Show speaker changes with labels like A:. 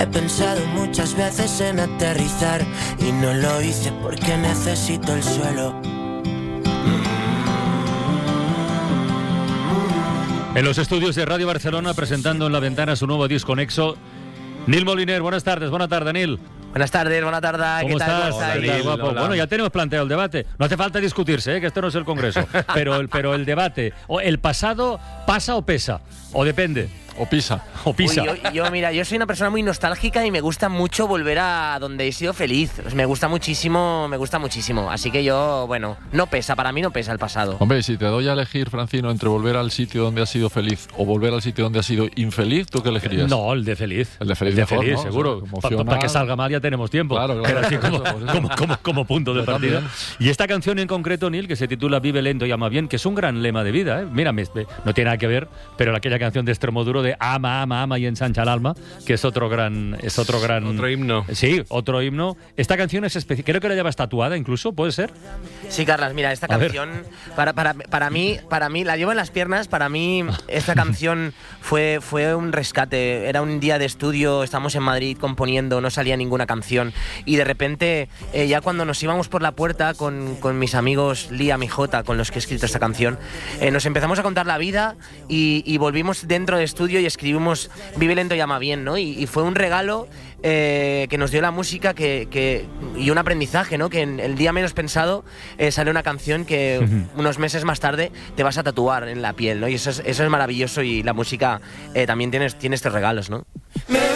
A: He pensado muchas veces en aterrizar y no lo hice porque necesito el suelo.
B: En los estudios de Radio Barcelona, presentando en La Ventana su nuevo disco Nexo, Nil Moliner. Buenas tardes, Nil.
C: Buenas tardes, buena tarde.
B: ¿Cómo estás?
C: Guapo?
B: Hola. Bueno, ya tenemos planteado el debate. No hace falta discutirse, que esto no es el Congreso. Pero el debate, ¿el pasado pasa o pesa? ¿O depende?
D: O pisa.
C: Mira, yo soy una persona muy nostálgica y me gusta mucho volver a donde he sido feliz. Me gusta muchísimo. Así que yo, bueno, no pesa, para mí no pesa el pasado.
D: Hombre, si te doy a elegir, Francino, entre volver al sitio donde has sido feliz o volver al sitio donde has sido infeliz, ¿tú qué elegirías?
B: No, el de feliz.
D: El de feliz,
B: el de
D: mejor,
B: feliz,
D: ¿no?
B: seguro.
D: O sea,
B: Para que salga mal ya tenemos tiempo.
D: Claro.
B: Pero así como punto de partida. Y esta canción en concreto, Nil, que se titula Vive lento y ama bien, que es un gran lema de vida, ¿eh? Mira, no tiene nada que ver, pero aquella canción de Extremoduro de ama y ensancha el alma, que es otro gran
E: Otro himno.
B: Sí, otro himno. Esta canción es especial. Creo que la llevas tatuada incluso, ¿puede ser?
C: Sí, Carlas, mira, esta canción para mí la llevo en las piernas. Para mí esta canción fue un rescate. Era un día de estudio, estamos en Madrid componiendo, no salía ninguna canción y de repente ya cuando nos íbamos por la puerta con mis amigos Liam y Jota, con los que he escrito esta canción, nos empezamos a contar la vida y volvimos dentro del estudio y escribimos Vive lento y ama bien, ¿no? Y fue un regalo que nos dio la música y un aprendizaje, ¿no? Que en el día menos pensado sale una canción que unos meses más tarde te vas a tatuar en la piel, ¿no? Y eso es maravilloso y la música también tiene estos regalos, ¿no?
A: Me